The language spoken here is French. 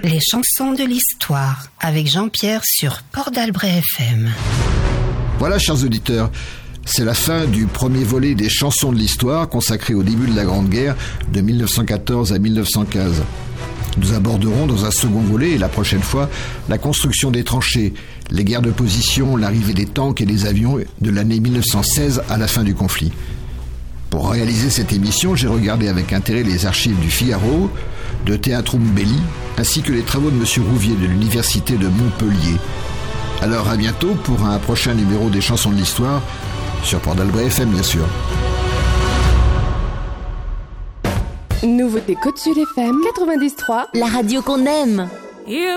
Les chansons de l'histoire avec Jean-Pierre sur Port d'Albret FM. Voilà, chers auditeurs, c'est la fin du premier volet des chansons de l'histoire consacré au début de la Grande Guerre de 1914 à 1915. Nous aborderons dans un second volet, et la prochaine fois, la construction des tranchées, les guerres de position, l'arrivée des tanks et des avions de l'année 1916 à la fin du conflit. Pour réaliser cette émission, j'ai regardé avec intérêt les archives du Figaro, de Theatrum Belli, ainsi que les travaux de M. Rouvier de l'Université de Montpellier. Alors à bientôt pour un prochain numéro des chansons de l'histoire, sur Port d'Albret FM bien sûr. Nouveauté Côte Sud FM 93, la radio qu'on aime.